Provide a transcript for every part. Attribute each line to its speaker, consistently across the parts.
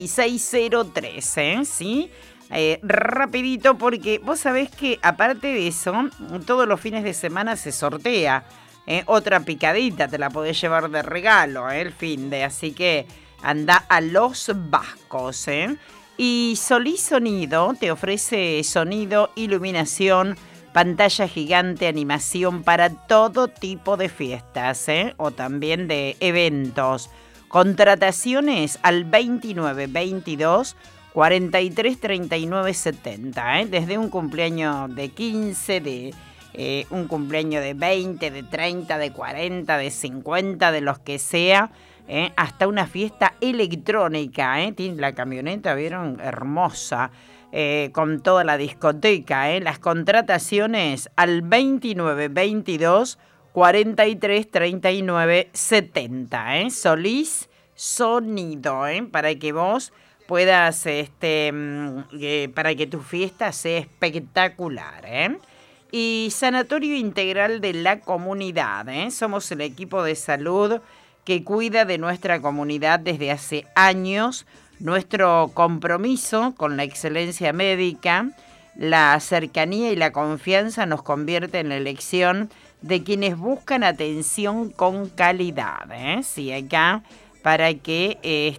Speaker 1: 6603, ¿sí? Rapidito, porque vos sabés que aparte de eso, todos los fines de semana se sortea otra picadita, te la podés llevar de regalo, el fin de, así que anda a Los Vascos, Y Solís Sonido te ofrece sonido, iluminación, pantalla gigante, animación para todo tipo de fiestas, o también de eventos. Contrataciones al 2922 43 39 70, desde un cumpleaños de 15, de un cumpleaños de 20, de 30, de 40, de 50, de los que sea, hasta una fiesta electrónica, tiene la camioneta, vieron, hermosa, con toda la discoteca, las contrataciones al 29 22 43 39 70, Solís Sonido, para que vos puedas, para que tu fiesta sea espectacular, Y Sanatorio Integral de la Comunidad, somos el equipo de salud que cuida de nuestra comunidad desde hace años. Nuestro compromiso con la excelencia médica, la cercanía y la confianza nos convierte en la elección de quienes buscan atención con calidad, Sí, acá para que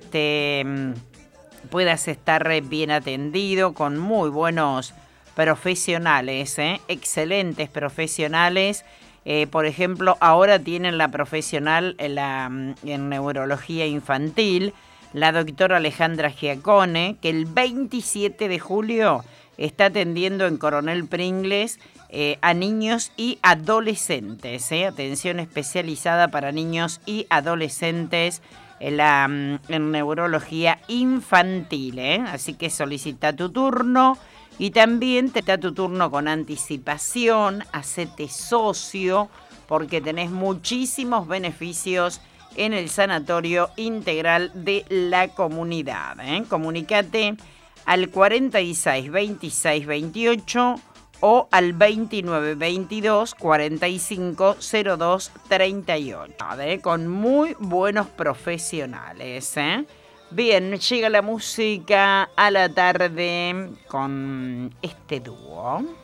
Speaker 1: puedas estar bien atendido con muy buenos profesionales, excelentes profesionales. Por ejemplo, ahora tienen la profesional en neurología infantil, la doctora Alejandra Giacone, que el 27 de julio está atendiendo en Coronel Pringles a niños y adolescentes. Atención especializada para niños y adolescentes en neurología infantil. Así que solicita tu turno. Y también te da tu turno con anticipación, hacete socio, porque tenés muchísimos beneficios en el Sanatorio Integral de la Comunidad. Comunicate al 46 26 28 o al 29 22 45 02 38, con muy buenos profesionales, Bien, llega la música a la tarde con este dúo.